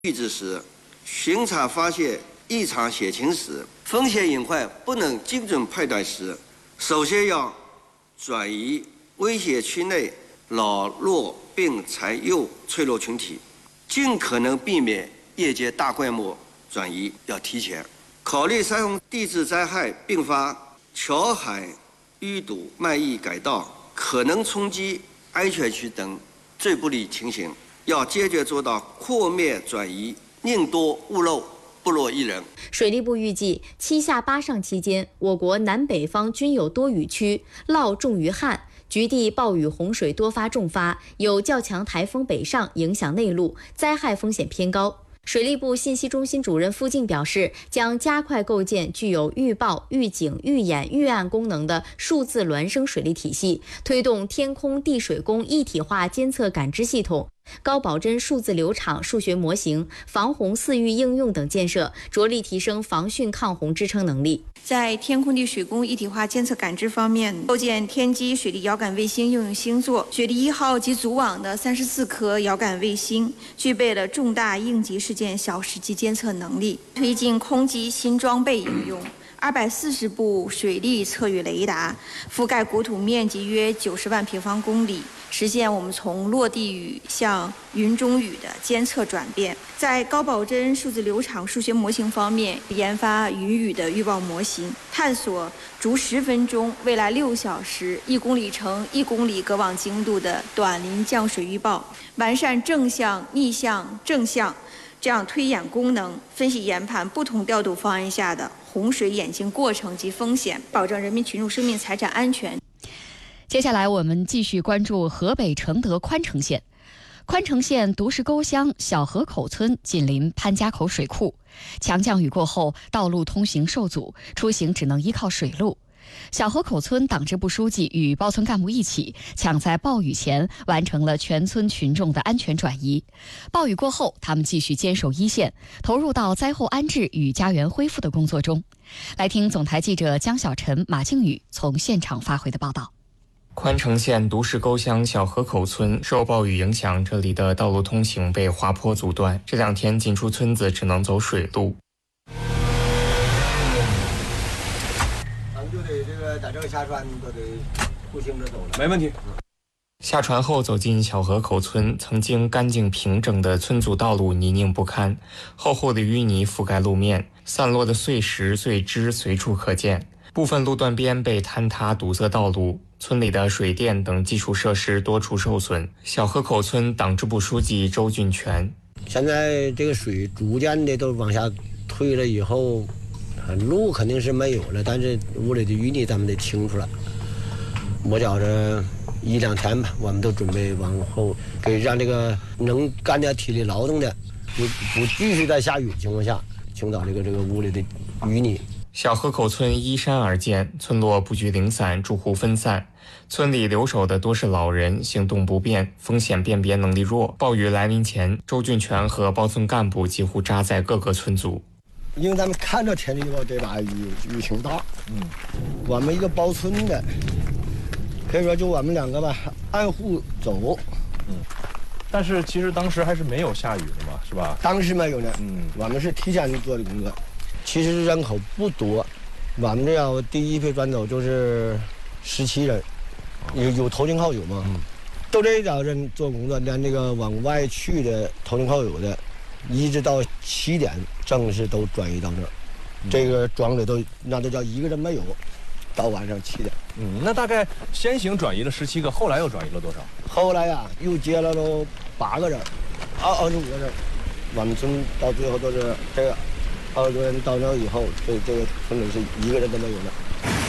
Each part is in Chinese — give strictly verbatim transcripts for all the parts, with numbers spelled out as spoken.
预知时，巡查发现异常血情时，风险隐患不能精准判断时，首先要转移危险区内老弱病残幼脆弱群体，尽可能避免夜间大规模转移，要提前考虑山洪地质灾害并发桥海淤堵、漫溢改道可能冲击安全区等最不利情形，要坚决做到扩面转移，宁多勿漏，不落一人。 水利部预计，七下八上期间，我国南北方均有多雨区，涝重于旱。局地暴雨洪水多发重发，有较强台风北上影响内陆，灾害风险偏高。水利部信息中心主任付静表示，将加快构建具有预报、预警、预演、预案功能的数字孪生水利体系，推动天空地水工一体化监测感知系统、高保真数字流场数学模型、防洪四域应用等建设，着力提升防汛抗洪支撑能力。 在天空地水工一体化监测感知方面，构建天基水利遥感卫星应用星座、水利一号及组网的三十四颗遥感卫星，具备了重大应急事件小时级监测能力，推进空基新装备应用。二百四十部水利测预雷达，覆盖国土面积约九十万平方公里，实现我们从落地雨向云中雨的监测转变。在高保真数字流场数学模型方面，研发云雨的预报模型，探索逐十分钟、未来六小时、一公里乘一公里隔网精度的短临降水预报，完善正向、逆向、正向这样推演功能，分析研判不同调度方案下的洪水演进过程及风险，保证人民群众生命财产安全。 接下来我们继续关注河北承德宽城县。宽城县独石沟乡小河口村紧邻潘家口水库，强降雨过后，道路通行受阻，出行只能依靠水路。小河口村党支部书记与包村干部一起，抢在暴雨前完成了全村群众的安全转移。暴雨过后，他们继续坚守一线，投入到灾后安置与家园恢复的工作中。来听总台记者江小晨、马静宇从现场发回的报道。 宽城县独石沟乡小河口村受暴雨影响，这里的道路通行被滑坡阻断，这两天进出村子只能走水路。 咱们就得这个在这个下船都得步行着走了， 没问题。 下船后走进小河口村，曾经干净平整的村组道路泥泞不堪，厚厚的淤泥覆盖路面，散落的碎石碎枝随处可见，部分路段边被坍塌堵塞道路，村里的水电等基础设施多处受损。小河口村党支部书记周俊全： 现在这个水逐渐的都往下退了以后，路肯定是没有了，但是屋里的淤泥咱们得清出来。我觉着一两天吧，我们都准备往后给让这个能干点体力劳动的，不不继续在下雨的情况下清扫这个这个屋里的淤泥。 小河口村依山而建，村落布局零散，住户分散，村里留守的多是老人，行动不便，风险辨别能力弱。暴雨来临前，周俊全和包村干部几乎扎在各个村组。 因为咱们看着天气预报这把雨雨挺大，嗯，我们一个包村的，可以说就我们两个吧，按户走， 嗯，但是其实当时还是没有下雨的嘛，是吧？ 当时没有呢，嗯，我们是提前做的工作。其实人口不多，我们这样第一批转走就是十七人，有有投亲靠友嘛，嗯，都这一点人做工作，连这个往外去的投亲靠友的，一直到七点正式都转移到这儿，嗯，这个庄里都那都叫一个人没有，到晚上七点。 嗯，那大概先行转移了十七个，后来又转移了多少？ 后来呀，又接了都八个人，二二十五个人，我们村到最后都是这个。二十多人到那以后，这这个村里是一个人都没有了。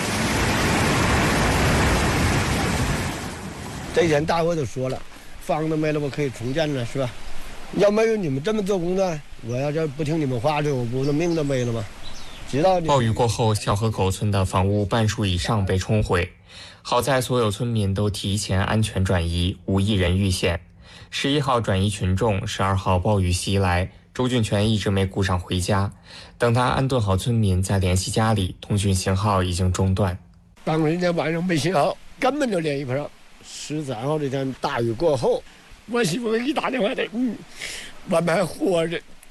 这前大伙都说了，房子没了，我可以重建了，是吧？要没有你们这么做工作，我要这不听你们话，这我不是命都没了吗？直到暴雨过后，小河口村的房屋半数以上被冲毁，好在所有村民都提前安全转移，无一人遇险。十一号转移群众，十二号暴雨袭来。周俊全一直没顾上回家，等他安顿好村民再联系家里，通讯信号已经中断。 当时那晚上没信号，根本就联系不上。十三号这天大雨过后，我媳妇给你打电话的，嗯，我们还活着，